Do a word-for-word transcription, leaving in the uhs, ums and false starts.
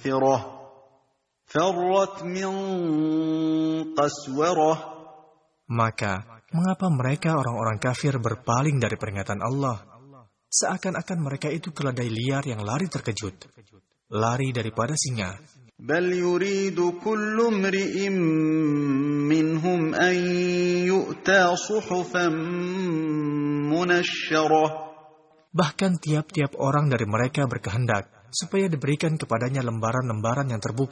مستنفرة فرت من قسورة. Maka, mengapa mereka orang-orang kafir berpaling dari peringatan Allah? Seakan-akan mereka itu keledai liar yang lari terkejut, lari daripada singa. بل يريد كل امرئ منهم أن يؤتى صحفا منشرة. Bahkan tiap-tiap orang dari mereka berkehendak supaya diberikan kepadanya lembaran-lembaran yang terbuka.